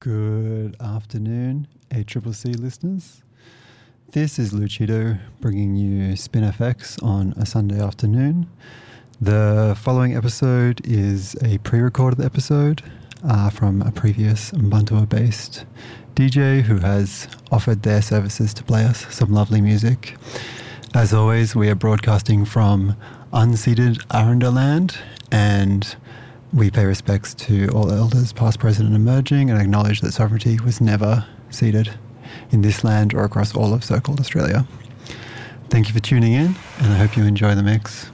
Good afternoon, ACCC listeners. This is Lucido bringing you Spin FX on a Sunday afternoon. The following episode is a pre-recorded episode from a previous Ubuntu-based DJ who has offered their services to play us some lovely music. As always, we are broadcasting from unceded Aranda land, and we pay respects to all elders, past, present and emerging, and acknowledge that sovereignty was never ceded in this land or across all of so-called Australia. Thank you for tuning in, and I hope you enjoy the mix.